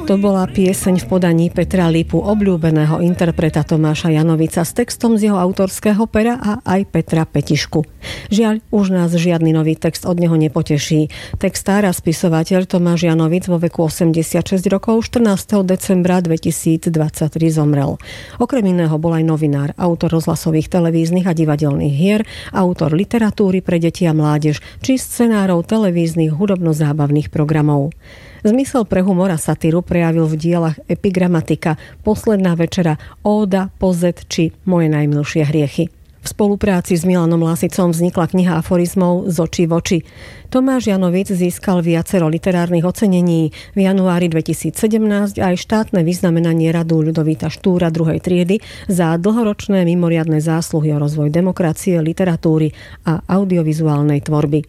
To bola pieseň v podaní Petra Lipu, obľúbeného interpreta Tomáša Janovica, s textom z jeho autorského pera a aj Petra Petišku. Žiaľ, už nás žiadny nový text od neho nepoteší. Textár a spisovateľ Tomáš Janovic vo veku 86 rokov 14. decembra 2023 zomrel. Okrem iného bol aj novinár, autor rozhlasových, televíznych a divadelných hier, autor literatúry pre deti a mládež či scenárov televíznych hudobno-zábavných programov. Zmysel pre humor a satíru prejavil v dielach Epigrammatika, Posledná večera, Óda, Pozet či Moje najmilšie hriechy. V spolupráci s Milanom Lásicom vznikla kniha aforizmov Z očí v oči. Tomáš Janovic získal viacero literárnych ocenení. V januári 2017 aj štátne vyznamenanie Radu Ľudovíta Štúra 2. triedy za dlhoročné mimoriadne zásluhy o rozvoj demokracie, literatúry a audiovizuálnej tvorby.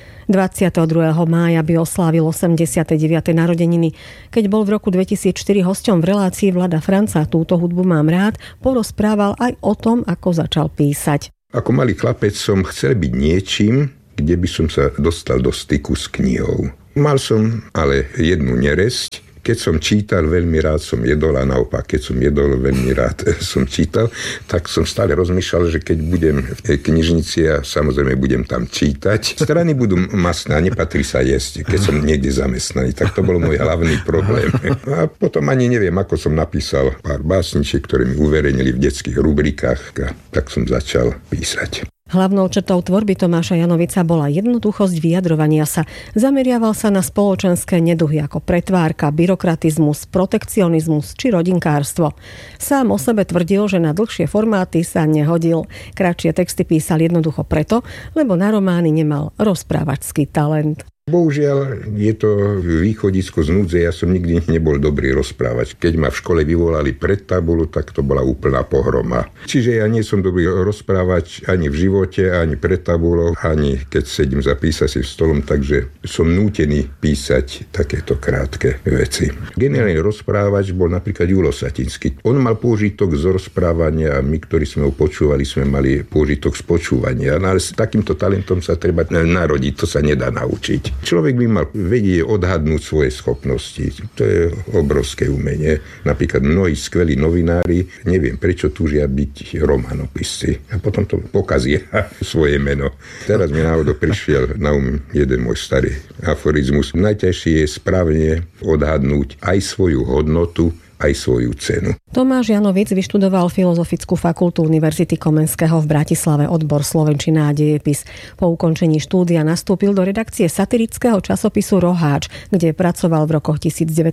22. mája by oslávil 89. narodeniny. Keď bol v roku 2004 hosťom v relácii Vlada Franca Túto hudbu mám rád, porozprával aj o tom, ako začal písať. Ako malý chlapec som chcel byť niečím, kde by som sa dostal do styku s knihou. Mal som ale jednu neresť. Keď som čítal, veľmi rád som jedol a naopak, keď som jedol, veľmi rád som čítal, tak som stále rozmýšľal, že keď budem v knižnici a samozrejme budem tam čítať, strany budú masné a nepatrí sa jesť, keď som niekde zamestnaný. Tak to bol môj hlavný problém. A potom ani neviem, ako som napísal pár básničiek, ktoré mi uverejnili v detských rubrikách, a tak som začal písať. Hlavnou črtou tvorby Tomáša Janovica bola jednoduchosť vyjadrovania sa. Zameriaval sa na spoločenské neduhy ako pretvárka, byrokratizmus, protekcionizmus či rodinkárstvo. Sám o sebe tvrdil, že na dlhšie formáty sa nehodil. Kratšie texty písal jednoducho preto, lebo na romány nemal rozprávačský talent. Bohužiaľ, je to východisko z núdze, ja som nikdy nebol dobrý rozprávať. Keď ma v škole vyvolali pred tabulu, tak to bola úplná pohroma. Čiže ja nie som dobrý rozprávať ani v živote, ani pred tabulou, ani keď sedím za písacím stolom, takže som nútený písať takéto krátke veci. Geniálny rozprávač bol napríklad Julo Satinský. On mal pôžitok z rozprávania a my, ktorí sme ho počúvali, sme mali pôžitok z počúvania. Ale s takýmto talentom sa treba narodiť, to sa nedá naučiť. Človek by mal vedieť odhadnúť svoje schopnosti. To je obrovské umenie. Napríklad mnohí skvelí novinári, neviem prečo túžia byť románopisci. A potom to pokazia svoje meno. Teraz mi náhodou prišiel na jeden môj starý aforizmus. Najťažšie je správne odhadnúť aj svoju hodnotu, aj svoju cenu. Tomáš Janovic vyštudoval Filozofickú fakultu Univerzity Komenského v Bratislave, odbor slovenčina a dejepis. Po ukončení štúdia nastúpil do redakcie satirického časopisu Roháč, kde pracoval v rokoch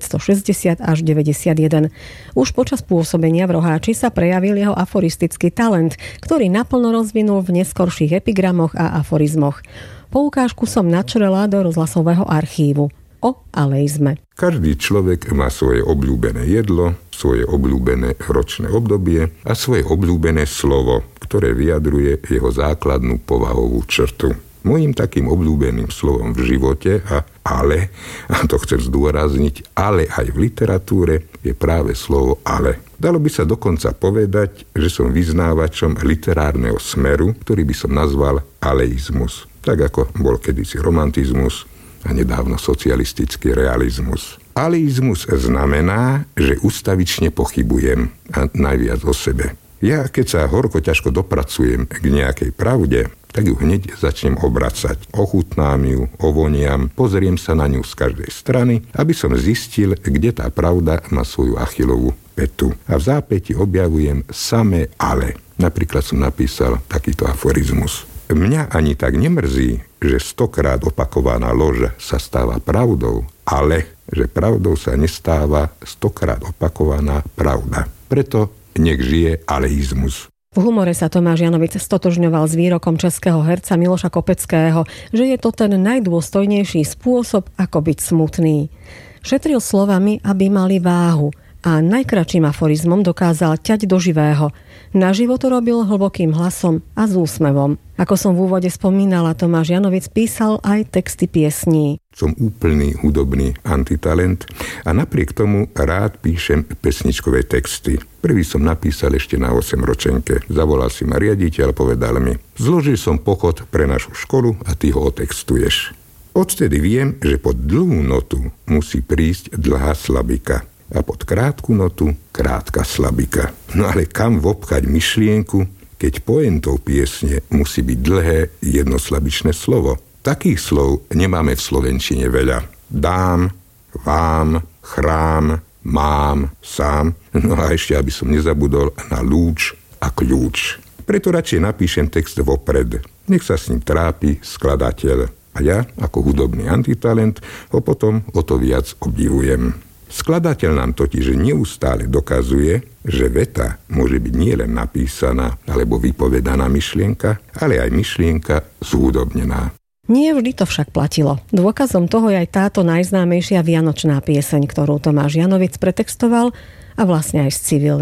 1960 až 91. Už počas pôsobenia v Roháči sa prejavil jeho aforistický talent, ktorý naplno rozvinul v neskorších epigramoch a aforizmoch. Poukážku som načrela do rozhlasového archívu. O aleizme. Každý človek má svoje obľúbené jedlo, svoje obľúbené ročné obdobie a svoje obľúbené slovo, ktoré vyjadruje jeho základnú povahovú črtu. Mojím takým obľúbeným slovom v živote a to chcem zdôrazniť, ale aj v literatúre je práve slovo ale. Dalo by sa dokonca povedať, že som vyznávačom literárneho smeru, ktorý by som nazval aleizmus. Tak ako bol kedysi romantizmus a nedávno socialistický realizmus. Aleizmus znamená, že ustavične pochybujem a najviac o sebe. Ja, keď sa horko ťažko dopracujem k nejakej pravde, tak ju hneď začnem obracať. Ochutnám ju, ovoniam, pozriem sa na ňu z každej strany, aby som zistil, kde tá pravda má svoju Achillovú pätu. A v zápäti objavujem samé ale. Napríklad som napísal takýto aforizmus. Mňa ani tak nemrzí, že 100-krát opakovaná lož sa stáva pravdou, ale že pravdou sa nestáva 100-krát opakovaná pravda. Preto nech žije aleizmus. V humore sa Tomáš Janovic stotožňoval s výrokom českého herca Miloša Kopeckého, že je to ten najdôstojnejší spôsob, ako byť smutný. Šetril slovami, aby mali váhu, a najkratším aforizmom dokázal ťať do živého. Naživo to robil hlbokým hlasom a s úsmevom. Ako som v úvode spomínala, Tomáš Janovic písal aj texty piesní. Som úplný hudobný antitalent a napriek tomu rád píšem pesničkové texty. Prvý som napísal ešte na 8-ročenke. Zavolal si ma riaditeľ a povedal mi: zložil som pochod pre našu školu a ty ho otextuješ. Odtedy viem, že pod dlhú notu musí prísť dlhá slabika. a pod krátku notu krátka slabika. No ale kam vopchať myšlienku, keď pointou piesne musí byť dlhé jednoslabičné slovo? Takých slov nemáme v slovenčine veľa. Dám, vám, chrám, mám, sám. No a ešte, aby som nezabudol na lúč a kľúč. Preto radšej napíšem text vopred. Nech sa s ním trápi skladateľ. A ja, ako hudobný antitalent, ho potom o to viac obdivujem. Skladateľ nám totiž neustále dokazuje, že veta môže byť nielen napísaná alebo vypovedaná myšlienka, ale aj myšlienka zhudobnená. Nie vždy to však platilo. Dôkazom toho je aj táto najznámejšia vianočná pieseň, ktorú Tomáš Janovic pretextoval a vlastne aj scivil.